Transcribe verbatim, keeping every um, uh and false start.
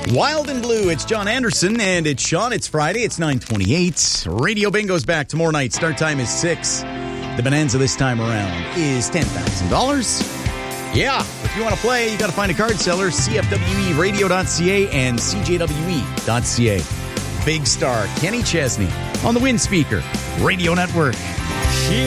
Wild and Blue, it's John Anderson, and it's Sean. It's Friday, it's nine twenty-eight. Radio Bingo's back tomorrow night. Start time is six. The bonanza this time around is ten thousand dollars. Yeah, if you want to play, you got to find a card seller, c f w e radio dot c a and c j w e dot c a. Big star Kenny Chesney on the Wind Speaker Radio Network. She